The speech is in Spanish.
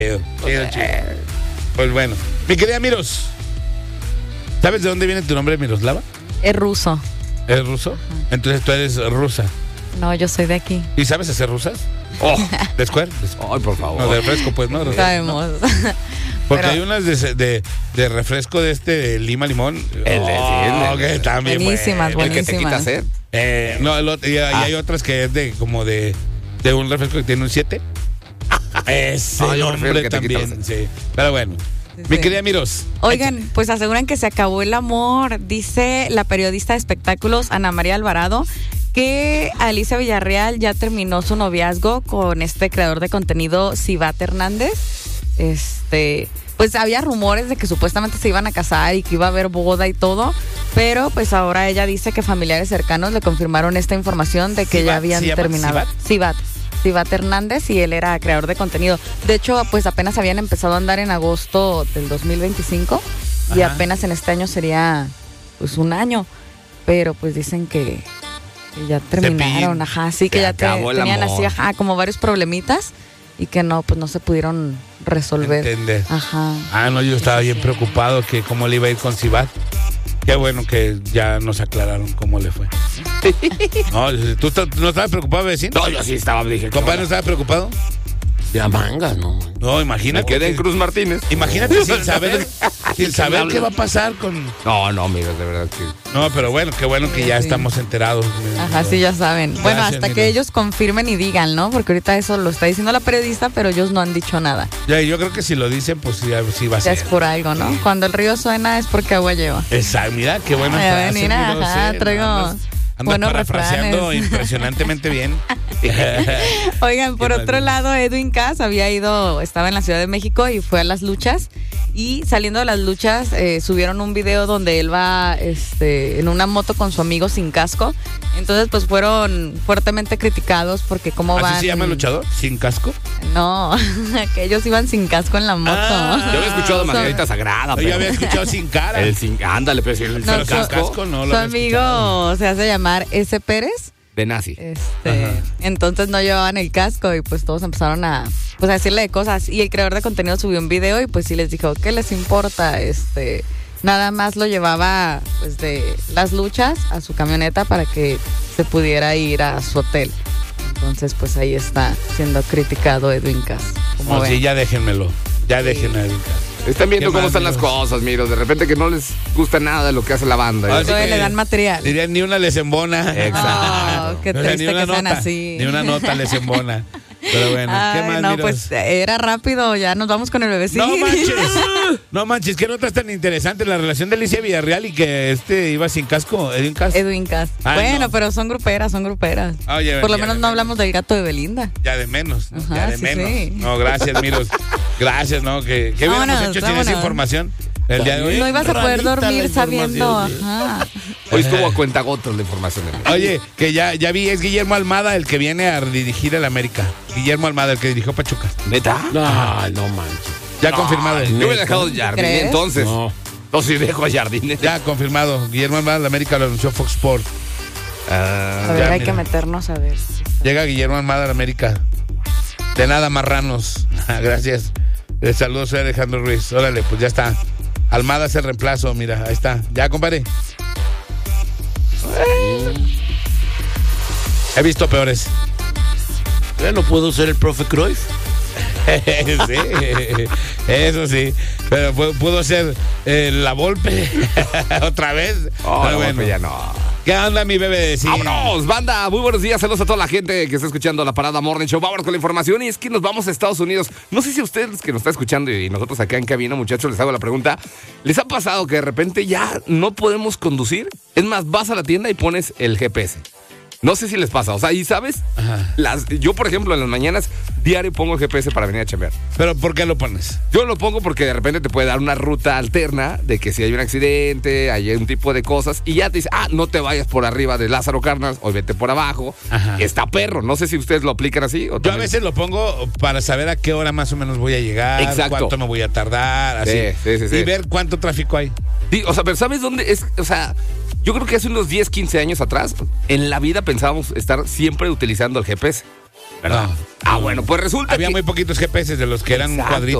Pues bueno, mi querida Miros, ¿sabes de dónde viene tu nombre, Miroslava? Es ruso. ¿Es ruso? Entonces tú eres rusa. No, yo soy de aquí. ¿Y sabes hacer rusas? ¿De Square? Ay, por favor. No, de refresco, pues, ¿no? Sabemos. Porque Pero hay unas de refresco de Lima Limón. Que también buenísimas, El que te quita buenísimas. sed. y hay otras que es de un refresco que tiene un 7. Ese yo prefiero el nombre que te quita también, la sed. sí. Pero bueno, mi querida Miros. Oigan, pues aseguran que se acabó el amor, dice la periodista de espectáculos Ana María Alvarado, que Alicia Villarreal ya terminó su noviazgo con este creador de contenido, Sivat Hernández. Pues había rumores de que supuestamente se iban a casar y que iba a haber boda y todo, pero pues ahora ella dice que familiares cercanos le confirmaron esta información de que ya habían terminado. Sivat Hernández, y él era creador de contenido. De hecho, pues apenas habían empezado a andar en agosto del 2025 y apenas en este año sería pues un año, pero pues dicen que ya terminaron, que ya tenían así, como varios problemitas y que no, pues no se pudieron resolver. Entender. Ajá. No, yo estaba bien preocupado que cómo le iba a ir con Sivat. Qué bueno que ya nos aclararon cómo le fue. No, ¿tú no estabas preocupado, vecino? No, yo sí estaba, dije. ¿Compadre no estaba preocupado? Ya mangas, no. No, imagínate. Me quedé en Cruz Martínez. Imagínate sin saber qué va a pasar con... No, amigos, de verdad que... No, pero bueno, qué bueno que ya estamos enterados. Ajá, sí, ya saben. Bueno, Gracias, hasta que ellos confirmen y digan, ¿no? Porque ahorita eso lo está diciendo la periodista, pero ellos no han dicho nada. Ya, yo creo que si lo dicen, pues sí va a Ya ser. es por algo, ¿no? Cuando el río suena es porque agua lleva. Exacto, mira, qué bueno. Traigo buenos parafraseando refranes. impresionantemente bien. Oigan, por otro lado, Edwin Cass estaba en la Ciudad de México y fue a las luchas. Y saliendo de las luchas, subieron un video donde él va en una moto con su amigo sin casco. Entonces, pues fueron fuertemente criticados porque cómo van... ¿Así se llama el luchador? ¿Sin casco? No, que ellos iban sin casco en la moto. Yo había escuchado Margarita Sagrada, pero... Yo había escuchado sin cara. Ándale, pero sin casco. No, su amigo se hace llamar S. Pérez. De nazi. Entonces no llevaban el casco y pues todos empezaron a decirle de cosas. Y el creador de contenido subió un video y pues sí les dijo, ¿qué les importa? Nada más lo llevaba pues de las luchas a su camioneta para que se pudiera ir a su hotel. Entonces pues ahí está siendo criticado Edwin Cass. No, sí, ya déjenmelo. Ya déjenme a Edwin Cass. Están viendo cómo están las cosas, miros. De repente que no les gusta nada de lo que hace la banda. Entonces le dan material. Dirían, ni una les embona. Exacto. Qué triste que sean así. Ni una nota les embona. Pero bueno, ¿qué más, no, Miros? pues era rápido, ya nos vamos con el bebecito. No manches, ¿qué notas tan interesantes? La relación de Alicia Villarreal y que iba sin casco, Edwin Cass. Edwin Cass. Bueno, pero son gruperas. Oye, por lo menos no hablamos del gato de Belinda. Ya de menos, ¿no? Ajá, Ya de menos. Sí. No, gracias, Miros. Gracias, ¿no? ¿Qué hubiéramos hecho sin esa información? El día de hoy. No ibas a poder dormir sabiendo. Ajá. Hoy estuvo a cuentagotas la información. Oye, que ya vi, es Guillermo Almada el que viene a dirigir el América. Guillermo Almada, el que dirigió Pachuca. ¿Neta? No manches. Ya confirmado. Yo hubiera dejado Jardine entonces. No, sí dejo a Jardine. Ya confirmado. Guillermo Almada el América lo anunció Fox Sports. A ver, hay que meternos a ver. Llega Guillermo Almada al América. De nada, marranos. Gracias. Saludos, soy Alejandro Ruiz. Órale, pues ya está. Almada es el reemplazo, mira, ahí está. Ya, compadre. He visto peores. ¿No puedo ser el profe Cruyff? Sí, eso sí. Pero pudo ser la Volpe otra vez. Pero bueno, ya no. ¿Qué onda, mi bebé? Sí. ¡Vámonos, banda! Muy buenos días, saludos a toda la gente que está escuchando la Parada Morning Show. Vámonos con la información y es que nos vamos a Estados Unidos. No sé si ustedes que nos están escuchando y nosotros acá en cabina, muchachos, les hago la pregunta. ¿Les ha pasado que de repente ya no podemos conducir? Es más, vas a la tienda y pones el GPS. No sé si les pasa, o sea, y sabes, yo por ejemplo en las mañanas diario pongo el GPS para venir a chambear. ¿Pero por qué lo pones? Yo lo pongo porque de repente te puede dar una ruta alterna de que si hay un accidente, hay un tipo de cosas y ya te dice, no te vayas por arriba de Lázaro Cárdenas o vete por abajo. Está perro, no sé si ustedes lo aplican así. ¿O yo a veces lo pongo para saber a qué hora más o menos voy a llegar, cuánto me voy a tardar, así. Sí. Y ver cuánto tráfico hay. Sí, o sea, pero ¿sabes dónde es? O sea, yo creo que hace unos 10, 15 años atrás, en la vida pensábamos estar siempre utilizando el GPS. ¿verdad? No. Ah, bueno, pues resulta Había que... muy poquitos GPS de los que eran un Exacto. cuadrito.